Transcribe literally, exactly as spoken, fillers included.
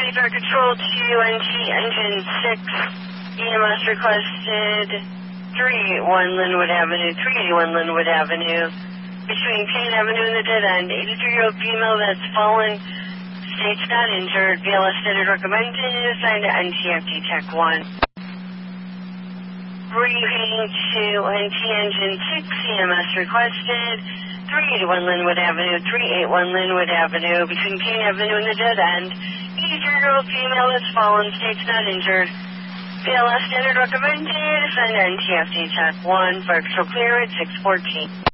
Radar Control two N T Engine six, E M S requested three eighty-one Linwood Avenue, three eighty-one Linwood Avenue, between Payne Avenue and the dead end. eighty-three-year-old female that's fallen, states not injured, B L S standard recommended, assigned to N T F D Tech one. Briefing to N T Engine six, E M S requested three eighty-one Linwood Avenue, three eighty-one Linwood Avenue, between Payne Avenue and the dead end. eighty-three-year-old female that's fallen, states not injured. B L S standard recommended, assigned to N T F D Tech one, for extra clear at six fourteen.